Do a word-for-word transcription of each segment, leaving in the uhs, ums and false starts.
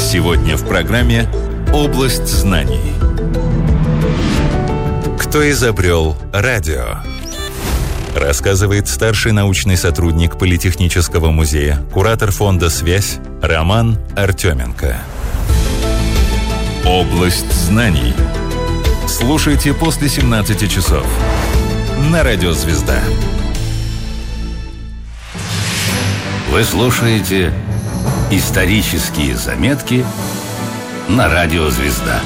Сегодня в программе «Область знаний». Кто изобрел радио? Рассказывает старший научный сотрудник Политехнического музея, куратор фонда «Связь» Роман Артеменко. «Область знаний». Слушайте после семнадцати часов на Радио Звезда. Вы слушаете «Исторические заметки» на Радио Звезда.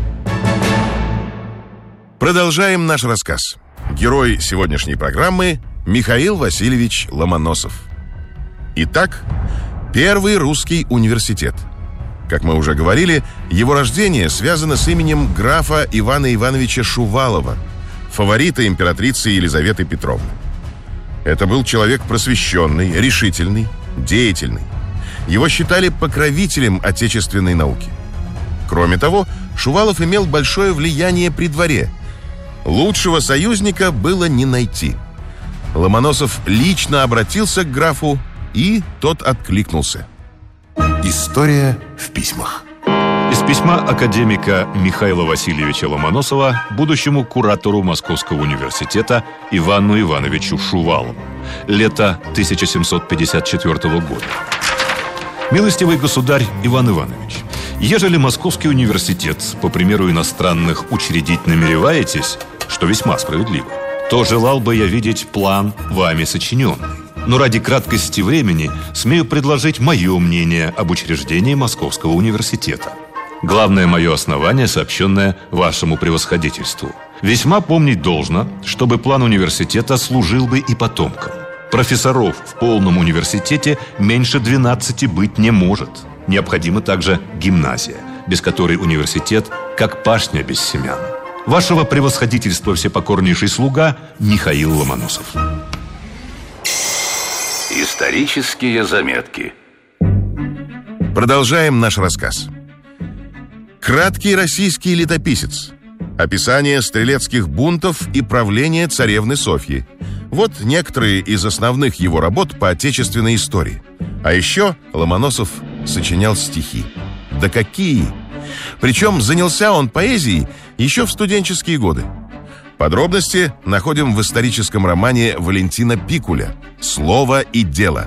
Продолжаем наш рассказ. Герой сегодняшней программы – Михаил Васильевич Ломоносов. Итак, первый русский университет. Как мы уже говорили, его рождение связано с именем графа Ивана Ивановича Шувалова, фаворита императрицы Елизаветы Петровны. Это был человек просвещенный, решительный, деятельный. Его считали покровителем отечественной науки. Кроме того, Шувалов имел большое влияние при дворе. Лучшего союзника было не найти. Ломоносов лично обратился к графу, и тот откликнулся. История в письмах. Из письма академика Михаила Васильевича Ломоносова будущему куратору Московского университета Ивану Ивановичу Шувалову. Лето тысяча семьсот пятьдесят четвёртого года. Милостивый государь Иван Иванович, ежели Московский университет, по примеру иностранных, учредить намереваетесь, что весьма справедливо, то желал бы я видеть план вами сочиненный. Но ради краткости времени смею предложить мое мнение об учреждении Московского университета. Главное мое основание, сообщенное вашему превосходительству. Весьма помнить должно, чтобы план университета служил бы и потомкам. Профессоров в полном университете меньше двенадцати быть не может. Необходима также гимназия, без которой университет как пашня без семян. Вашего превосходительства всепокорнейший слуга Михаил Ломоносов. Исторические заметки. Продолжаем наш рассказ. Краткий российский летописец. Описание стрелецких бунтов и правления царевны Софьи. Вот некоторые из основных его работ по отечественной истории. А еще Ломоносов сочинял стихи. Да какие! Причем занялся он поэзией еще в студенческие годы. Подробности находим в историческом романе Валентина Пикуля «Слово и дело».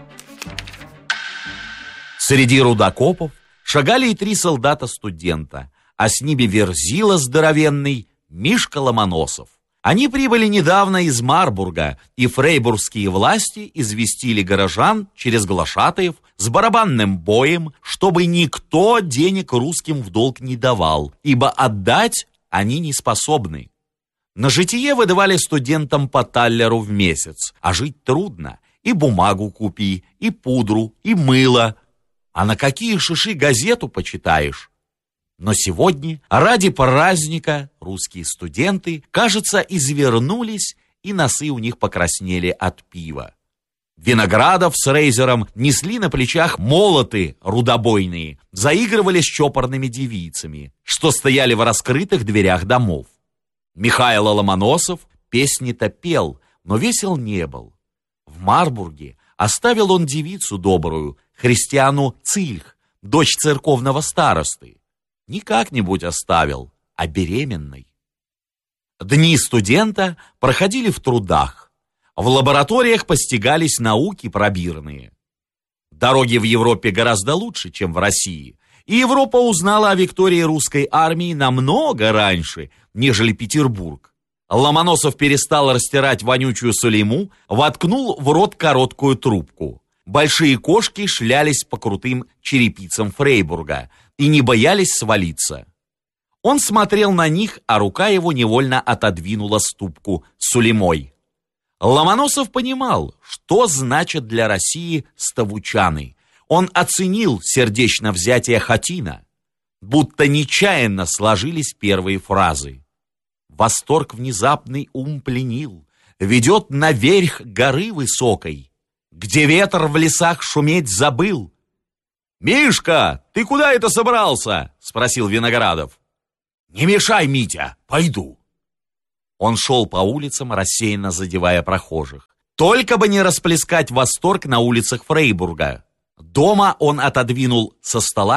Среди рудокопов шагали и три солдата-студента, а с ними верзила здоровенный Мишка Ломоносов. Они прибыли недавно из Марбурга, и фрейбургские власти известили горожан через глашатаев с барабанным боем, чтобы никто денег русским в долг не давал, ибо отдать они не способны. На житие выдавали студентам по таллеру в месяц, а жить трудно. И бумагу купи, и пудру, и мыло. А на какие шиши газету почитаешь? Но сегодня, ради праздника, русские студенты, кажется, извернулись, и носы у них покраснели от пива. Виноградов с Рейзером несли на плечах молоты рудобойные, заигрывали с чопорными девицами, что стояли в раскрытых дверях домов. Михаил Ломоносов песни-то пел, но весел не был. В Марбурге оставил он девицу добрую, Христиану Цильх, дочь церковного старосты. Не как-нибудь оставил, а беременной. Дни студента проходили в трудах. В лабораториях постигались науки пробирные. Дороги в Европе гораздо лучше, чем в России. И Европа узнала о виктории русской армии намного раньше, нежели Петербург. Ломоносов перестал растирать вонючую сулейму, воткнул в рот короткую трубку. Большие кошки шлялись по крутым черепицам Фрейбурга и не боялись свалиться. Он смотрел на них, а рука его невольно отодвинула ступку с сулеймой. Ломоносов понимал, что значит для России ставучаны. Он оценил сердечно взятие Хатина. Будто нечаянно сложились первые фразы. Восторг внезапный ум пленил, ведет наверх горы высокой, где ветер в лесах шуметь забыл. «Мишка, ты куда это собрался?» — спросил Виноградов. «Не мешай, Митя, пойду». Он шел по улицам, рассеянно задевая прохожих. Только бы не расплескать восторг на улицах Фрейбурга. Дома он отодвинул со стола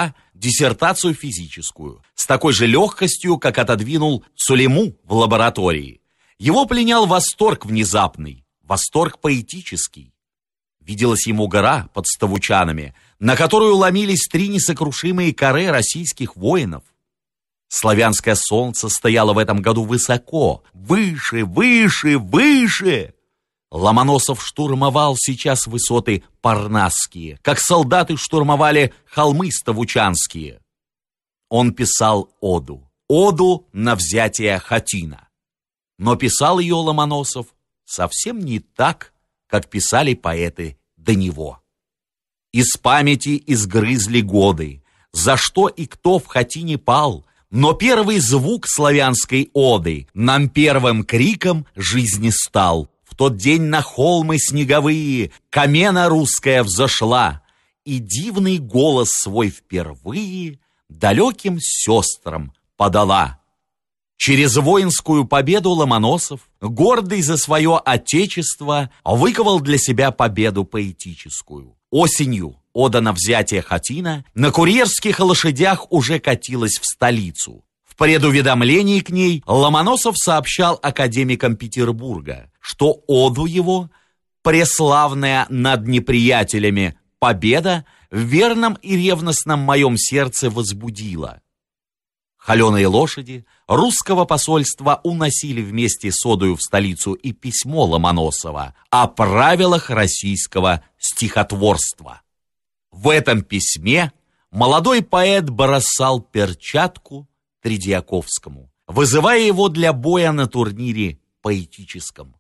диссертацию физическую, с такой же легкостью, как отодвинул Сулейму в лаборатории. Его пленял восторг внезапный, восторг поэтический. Виделась ему гора под Ставучанами, на которую ломились три несокрушимые каре российских воинов. Славянское солнце стояло в этом году высоко, выше, выше, выше. Ломоносов штурмовал сейчас высоты парнасские, как солдаты штурмовали холмы ставучанские. Он писал оду, оду на взятие Хатина. Но писал ее Ломоносов совсем не так, как писали поэты до него. Из памяти изгрызли годы, за что и кто в Хатине пал, но первый звук славянской оды нам первым криком жизни стал. В тот день на холмы снеговые камена русская взошла, и дивный голос свой впервые далеким сестрам подала. Через воинскую победу Ломоносов, гордый за свое отечество, выковал для себя победу поэтическую. Осенью ода на взятие Хатина на курьерских лошадях уже катилась в столицу. В предуведомлении к ней Ломоносов сообщал академикам Петербурга, что оду его, преславная над неприятелями победа, в верном и ревностном моем сердце возбудила. Холеные лошади русского посольства уносили вместе с одою в столицу и письмо Ломоносова о правилах российского стихотворства. В этом письме молодой поэт бросал перчатку Тредиаковскому, вызывая его для боя на турнире поэтическом.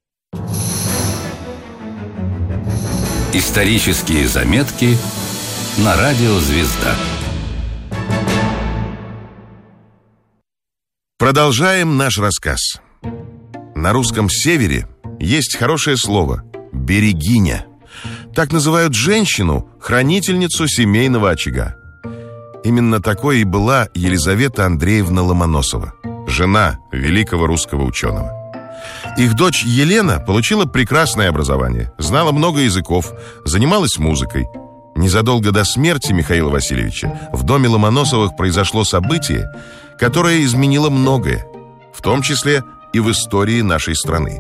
Исторические заметки на радио «Звезда». Продолжаем наш рассказ. На русском севере есть хорошее слово «берегиня». Так называют женщину, хранительницу семейного очага. Именно такой и была Елизавета Андреевна Ломоносова, жена великого русского ученого. Их дочь Елена получила прекрасное образование, знала много языков, занималась музыкой. Незадолго до смерти Михаила Васильевича в доме Ломоносовых произошло событие, которое изменило многое, в том числе и в истории нашей страны.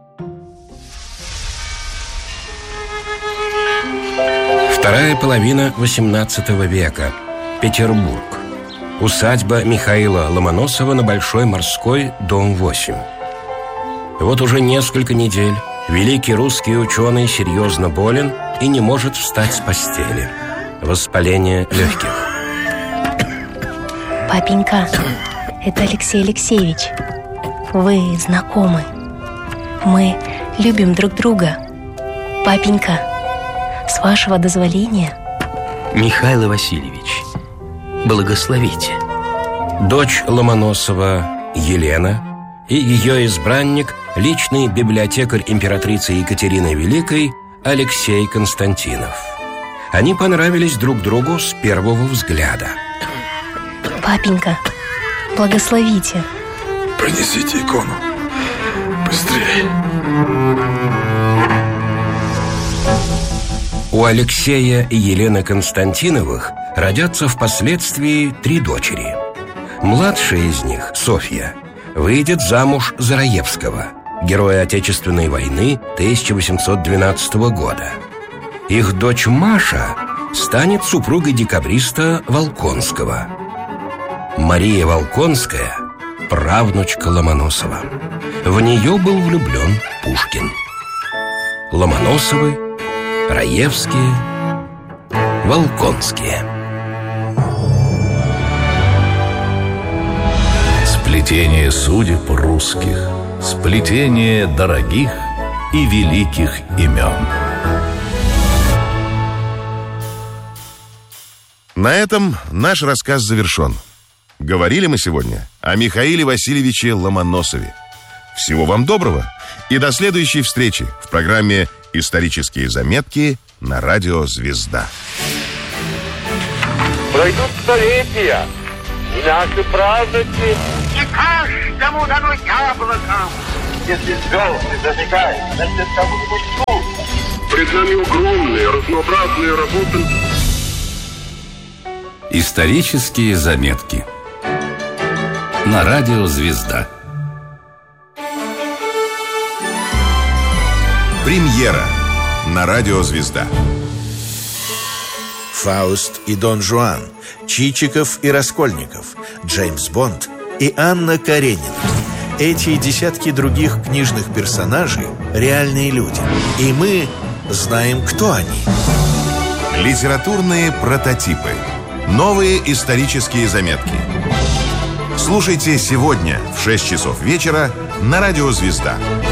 Вторая половина восемнадцатого века. Петербург. Усадьба Михаила Ломоносова на Большой Морской, дом восемь. Вот уже несколько недель великий русский ученый серьезно болен и не может встать с постели. Воспаление легких. Папенька, это Алексей Алексеевич. Вы знакомы. Мы любим друг друга. Папенька, с вашего дозволения. Михаил Васильевич, благословите. Дочь Ломоносова Елена и ее избранник, личный библиотекарь императрицы Екатерины Великой Алексей Константинов. Они понравились друг другу с первого взгляда. Папенька, благословите. Принесите икону. Быстрее. У Алексея и Елены Константиновых родятся впоследствии три дочери. Младшая из них, Софья, выйдет замуж за Раевского, героя Отечественной войны тысяча восемьсот двенадцатого года. Их дочь Маша станет супругой декабриста Волконского. Мария Волконская – правнучка Ломоносова. В нее был влюблен Пушкин. Ломоносовы, Раевские, Волконские. Сплетение судеб русских, сплетение дорогих и великих имен. На этом наш рассказ завершен. Говорили мы сегодня о Михаиле Васильевиче Ломоносове. Всего вам доброго и до следующей встречи в программе «Исторические заметки» на радио «Звезда». Пройдут столетия, и наши праздники. Не каждому дано яблоко. Если звезды зажигают, значит, кому-нибудь тут. Пред нами огромные, разнообразные работы. Исторические заметки. На радио «Звезда». Премьера на радио «Звезда». Фауст и Дон Жуан, Чичиков и Раскольников, Джеймс Бонд и Анна Каренина. Эти и десятки других книжных персонажей – реальные люди. И мы знаем, кто они. Литературные прототипы. Новые исторические заметки. Слушайте сегодня в шесть часов вечера на радио «Звезда».